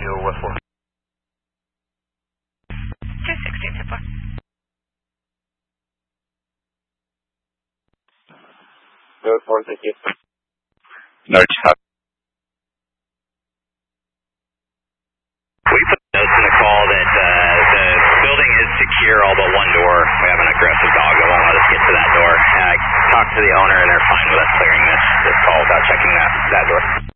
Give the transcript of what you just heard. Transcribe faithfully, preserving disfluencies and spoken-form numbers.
you West four. two sixteen, ten four. Go four, thank you. No, copy. We put notes in the call that uh, the building is secure, all but one door. We have an aggressive dog that won't let us get to that door. Uh, talk to the owner, and they're fine with us clearing this, this call without checking that, that door.